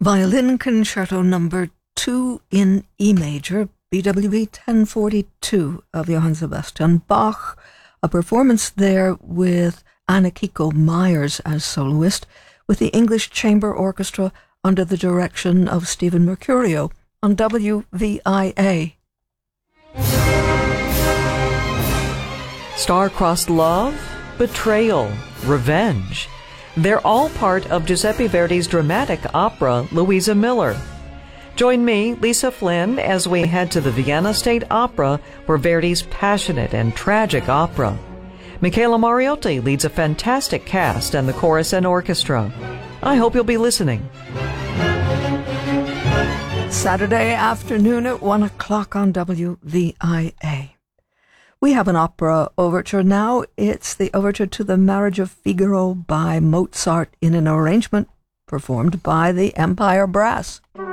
Violin Concerto Number 2 in E major, BWV 1042 of Johann Sebastian Bach, a performance there with Anna-Kiko Myers as soloist, with the English Chamber Orchestra under the direction of Stephen Mercurio on WVIA. Star-crossed love, betrayal, revenge. They're all part of Giuseppe Verdi's dramatic opera, Louisa Miller. Join me, Lisa Flynn, as we head to the Vienna State Opera for Verdi's passionate and tragic opera. Michaela Mariotti leads a fantastic cast and the chorus and orchestra. I hope you'll be listening. Saturday afternoon at 1 o'clock on WVIA. We have an opera overture now. It's the overture to The Marriage of Figaro by Mozart in an arrangement performed by the Empire Brass.